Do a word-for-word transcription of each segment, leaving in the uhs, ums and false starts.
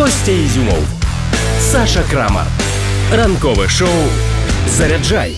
Костя Ізюмов, Саша Крамар. Ранкове шоу «Заряджай»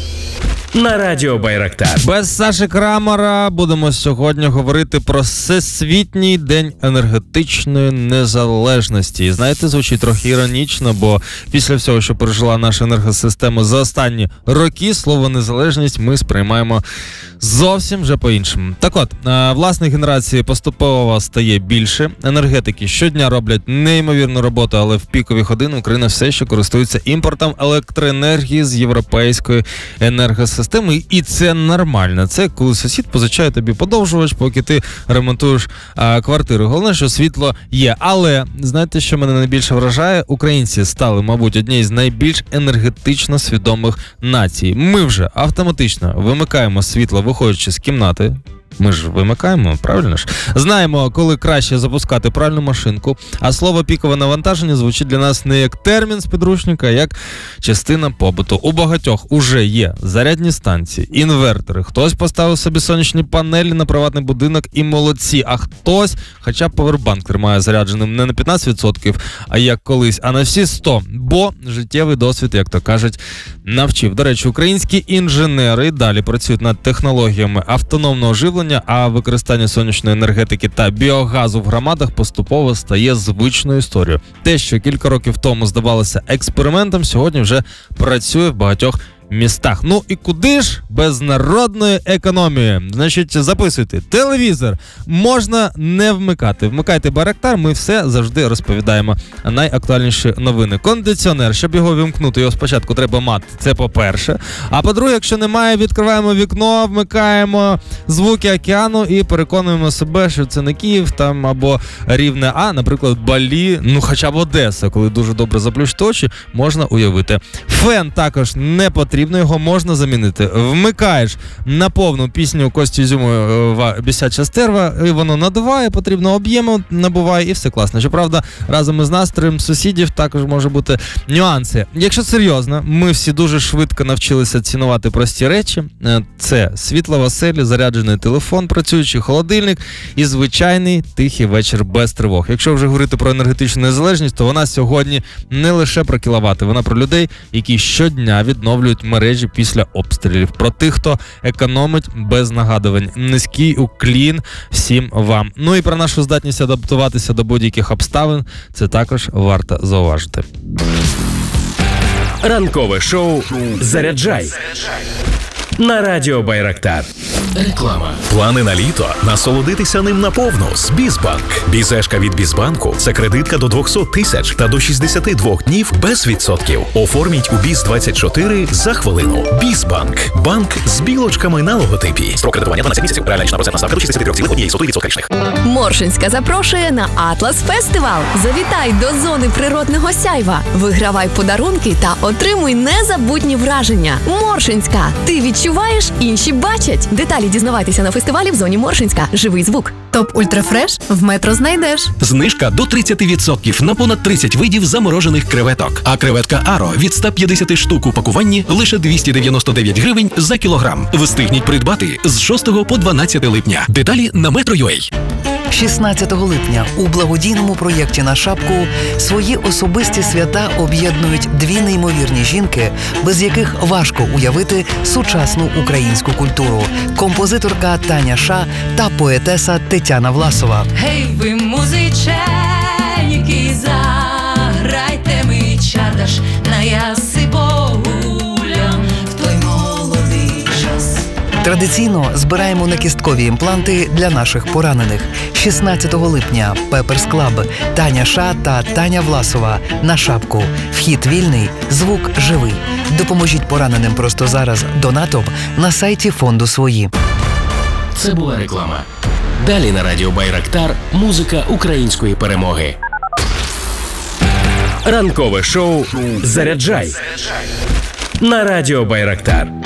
на радіо Байрактар. Без Саші Крамара будемо сьогодні говорити про Всесвітній день енергетичної незалежності. І знаєте, звучить трохи іронічно, бо після всього, що пережила наша енергосистема за останні роки, слово «незалежність» ми сприймаємо зовсім вже по-іншому. Так от, власних генерацій поступово стає більше. Енергетики щодня роблять неймовірну роботу, але в пікові години Україна все ще користується імпортом електроенергії з європейської енергосистеми. І це нормально. Це коли сусід позичає тобі подовжувач, поки ти ремонтуєш а, квартиру. Головне, що світло є. Але, знаєте, що мене найбільше вражає? Українці стали, мабуть, однією з найбільш енергетично свідомих націй. Ми вже автоматично вимикаємо світло, виходячи з кімнати. Ми ж вимикаємо, правильно ж? Знаємо, коли краще запускати пральну машинку, а слово «пікове навантаження» звучить для нас не як термін з підручника, а як частина побуту. У багатьох уже є зарядні станції, інвертори, хтось поставив собі сонячні панелі на приватний будинок і молодці, а хтось хоча б повербанк тримає зарядженим не на п'ятнадцять відсотків, а як колись, а на всі сто, бо життєвий досвід, як то кажуть, навчив. До речі, українські інженери далі працюють над технологіями автономного живлення, а використання сонячної енергетики та біогазу в громадах поступово стає звичною історією. Те, що кілька років тому здавалося експериментом, сьогодні вже працює в багатьох містах. Ну і куди ж без народної економії? Значить, записуйте. Телевізор можна не вмикати. Вмикайте Байрактар, ми все завжди розповідаємо найактуальніші новини. Кондиціонер, щоб його вимкнути, його спочатку треба мати. Це по-перше. А по-друге, якщо немає, відкриваємо вікно, вмикаємо звуки океану і переконуємо себе, що це не Київ там або Рівне, а, наприклад, Балі, ну хоча б Одеса, коли дуже добре заплющити очі, можна уявити. Фен також не потрібен. Його можна замінити. Вмикаєш на повну пісню Кості Ізюмова «Бісяча стерва», і воно надуває, потрібно об'єму, набуває, і все класно. Щоправда, разом із настроєм сусідів також може бути нюанси. Якщо серйозно, ми всі дуже швидко навчилися цінувати прості речі. Це світло в оселі, заряджений телефон, працюючий холодильник і звичайний тихий вечір без тривог. Якщо вже говорити про енергетичну незалежність, то вона сьогодні не лише про кіловати, вона про людей, які щодня відновлюють мережі після обстрілів. Про тих, хто економить без нагадувань. Низький уклін всім вам. Ну і про нашу здатність адаптуватися до будь-яких обставин, це також варто зауважити. Ранкове шоу «Заряджай» на радіо Байрактар. Реклама. Плани на літо? Насолодитися ним наповну з Бізбанк. Бізешка від Бізбанку – це кредитка до двісті тисяч та до шістдесят два днів без відсотків. Оформіть у Біз двадцять чотири за хвилину. Бізбанк. Банк з білочками на логотипі. Строк кредитування дванадцять місяців. Реальна річна процентна ставка до шістдесят три цілих одна сотих відсотка річних. Моршинська запрошує на Атлас Фестивал. Завітай до зони природного сяйва. Вигравай подарунки та отримуй незабутні враження. Моршинська. Ти відчуваєш, інші бачать. Деталі дізнавайтеся на фестивалі в зоні Моршинська. Живий звук. Топ Ультрафреш в метро знайдеш. Знижка до тридцять відсотків на понад тридцять видів заморожених креветок. А креветка Аро від ста п'ятдесят штук у пакуванні лише двісті дев'яносто дев'ять гривень за кілограм. Встигніть придбати з шостого по дванадцяте липня. Деталі на Metro.ua. шістнадцятого липня у благодійному проєкті «На шапку» свої особисті свята об'єднують дві неймовірні жінки, без яких важко уявити сучасну українську культуру. Композиторка Таня Ша та поетеса Тетяна Власова. Гей, ви музиченьки, заграйте ми чардаш на яси богулям в той молодий час. Традиційно збираємо на кісткові імпланти для наших поранених. шістнадцятого липня Пеперс Клаб, Таня Ша та Таня Власова. На шапку. Вхід вільний, звук живий. Допоможіть пораненим просто зараз донатом на сайті фонду «Свої». Це була реклама. Далі на радіо Байрактар музика української перемоги. Ранкове шоу «Заряджай» на радіо Байрактар.